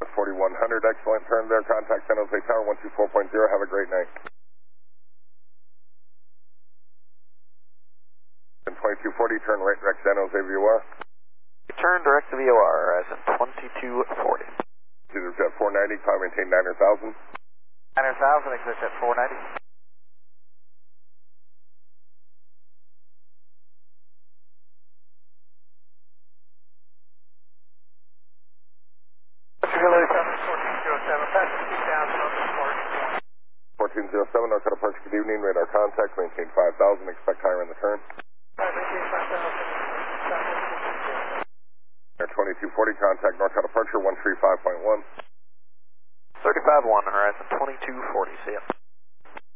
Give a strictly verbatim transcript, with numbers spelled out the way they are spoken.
forty-one hundred, excellent turn there. Contact San Jose Tower one two four point zero. Have a great night. And twenty-two forty, turn right direct San Jose V O R. Turn direct to V O R, Horizon twenty-two forty. Cedar Jet four ninety, climb maintain niner thousand. niner thousand, exit at four ninety. fourteen oh seven, North Approach, good evening, radar contact, maintain five thousand, expect higher in the turn. Air twenty-two forty, contact North Departure one three five point one. thirty-five one, Horizon twenty-two forty, see ya.